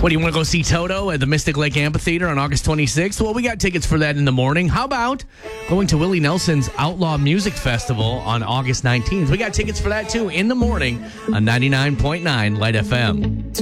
What, do you want to go see Toto at the Mystic Lake Amphitheater on August 26th? Well, we got tickets for that in the morning. How about going to Willie Nelson's Outlaw Music Festival on August 19th? We got tickets for that, too, in the morning on 99.9 Light FM.